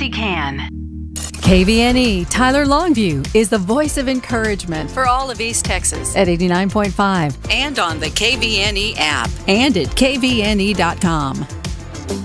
he can. KVNE Tyler Longview is the voice of encouragement for all of East Texas at 89.5 and on the KVNE app and at kvne.com.